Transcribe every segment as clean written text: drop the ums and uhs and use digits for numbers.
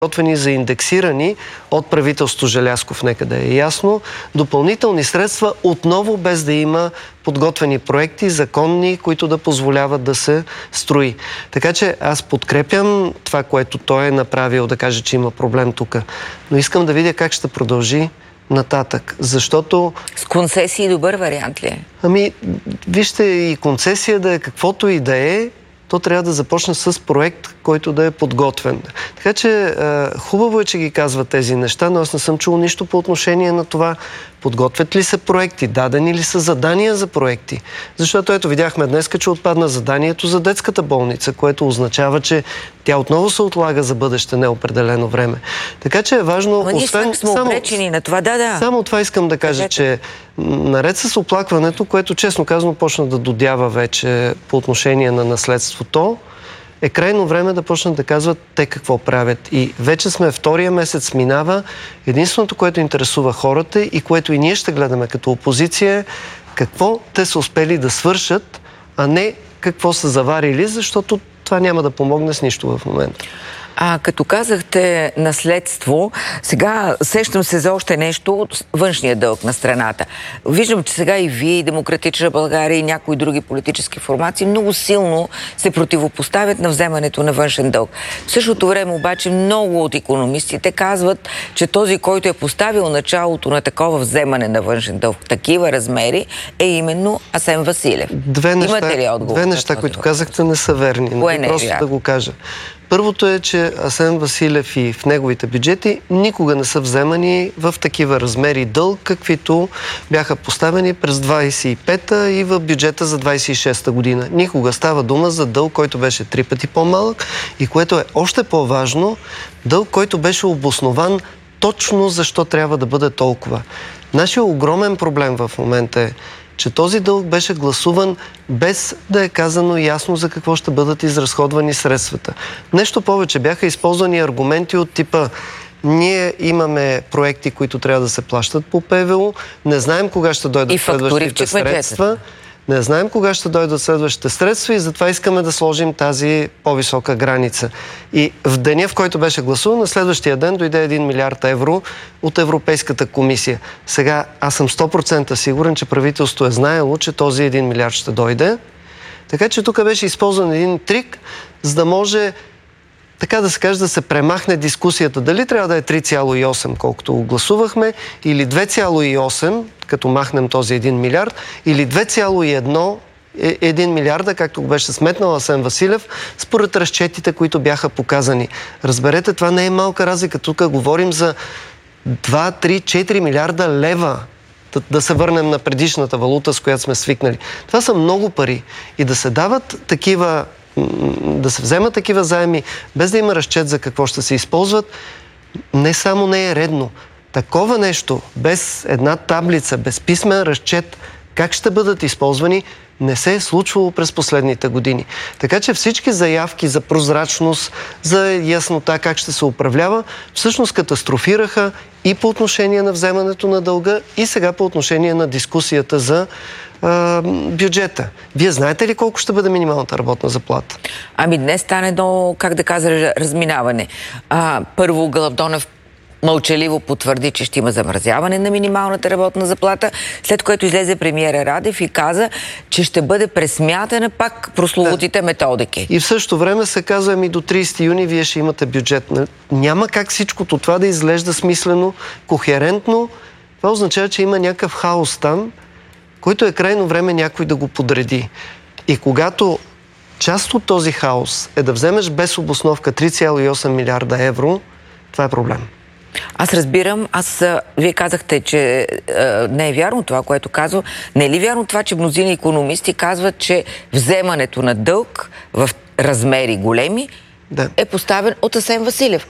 подготвени за индексирани от правителство Желязков, нека да е ясно, допълнителни средства отново без да има подготвени проекти, законни, които да позволяват да се строи. Така че аз подкрепям това, което той е направил, да каже, че има проблем тук. Но искам да видя как ще продължи нататък, защото... С концесии добър вариант ли е? Ами, вижте, и концесия да е каквото и да е, то трябва да започне с проект, който да е подготвен. Така че хубаво е, че ги казват тези неща, но аз не съм чул нищо по отношение на това. Подготвят ли се проекти? Дадени ли са задания за проекти? Защото ето видяхме днес, че отпадна заданието за детската болница, което означава, че тя отново се отлага за бъдеще неопределено време. Така че е важно... Но ние сме опречени на това, да. Само това искам да кажа, че наред с оплакването, което честно казано почна да додява вече по отношение на наследството, е крайно време да почнат да казват те какво правят. И вече сме втория месец минава. Единственото, което интересува хората и което и ние ще гледаме като опозиция е какво те са успели да свършат, а не какво са заварили, защото това няма да помогне с нищо в момента. Като казахте наследство, сега сещам се за още нещо, външния дълг на страната. Виждам, че сега и вие, и Демократична България, и някои други политически формации много силно се противопоставят на вземането на външен дълг. В същото време обаче много от икономистите казват, че този, който е поставил началото на такова вземане на външен дълг в такива размери, е именно Асен Василев. Имате ли отговор? Две неща, които казахте, не са верни. Просто да го кажа. Първото е, че Асен Василев и в неговите бюджети никога не са вземани в такива размери дълг, каквито бяха поставени през 25-та и в бюджета за 26-та година. Никога става дума за дълг, който беше 3 пъти по-малък и което е още по-важно, дълг, който беше обоснован точно защо трябва да бъде толкова. Нашия огромен проблем в момента е, че този дълг беше гласуван без да е казано ясно за какво ще бъдат изразходвани средствата. Нещо повече, бяха използвани аргументи от типа: ние имаме проекти, които трябва да се плащат по ПВУ, не знаем кога ще дойдат следващите средства. Не знаем кога ще дойдат следващите средства и затова искаме да сложим тази по-висока граница. И в деня, в който беше гласуван, на следващия ден дойде 1 милиард евро от Европейската комисия. Сега аз съм 100% сигурен, че правителството е знаело, че този 1 милиард ще дойде. Така че тук беше използван един трик, за да може, така да се каже, да се премахне дискусията. Дали трябва да е 3,8, колкото гласувахме, или 2,8, като махнем този 1 милиард, или 2,1 милиарда, както го беше сметнал Асен Василев, според разчетите, които бяха показани. Разберете, това не е малка разлика. Тук говорим за 2, 3, 4 милиарда лева. Да се върнем на предишната валута, с която сме свикнали. Това са много пари. И да се дават такива, да се вземат такива заеми, без да има разчет за какво ще се използват, не само не е редно. Такова нещо, без една таблица, без писмен разчет, как ще бъдат използвани, не се е случвало през последните години. Така че всички заявки за прозрачност, за яснота как ще се управлява, всъщност катастрофираха и по отношение на вземането на дълга, и сега по отношение на дискусията за бюджета. Вие знаете ли колко ще бъде минималната работна заплата? Ами днес стане едно, как да кажа, разминаване. Първо Галабдонев мълчаливо потвърди, че ще има замразяване на минималната работна заплата, след което излезе премиера Радев и каза, че ще бъде пресмятана пак прословутите методики. И в същото време се казва, ами до 30 юни вие ще имате бюджет. Няма как всичкото това да изглежда смислено, кохерентно. Това означава, че има някакъв хаос там, който е крайно време някой да го подреди. И когато част от този хаос е да вземеш без обосновка 3,8 милиарда евро, това е проблем. Аз разбирам, вие казахте, че не е вярно това, което казва. Не е ли вярно това, че мнозина икономисти казват, че вземането на дълг в размери големи е поставен от Асен Василев?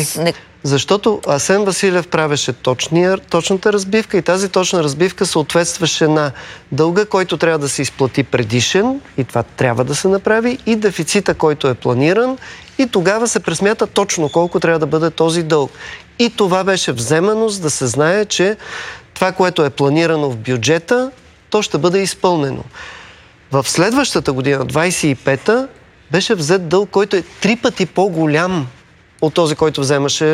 Защото Асен Василев правеше точната разбивка и тази точна разбивка съответстваше на дълга, който трябва да се изплати предишен, и това трябва да се направи, и дефицита, който е планиран, и тогава се пресмята точно колко трябва да бъде този дълг. И това беше вземано, за да се знае, че това, което е планирано в бюджета, то ще бъде изпълнено. В следващата година, 25-та, беше взет дълг, който е 3 пъти по-голям от този, който вземаше